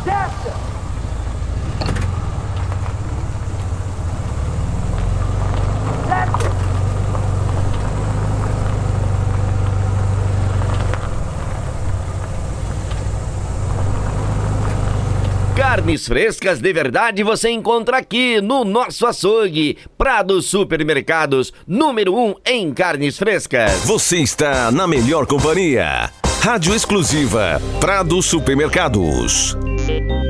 Carnes frescas de verdade você encontra aqui no nosso açougue. Prado Supermercados, número 1 em carnes frescas. Você está na melhor companhia. Rádio exclusiva Prado Supermercados.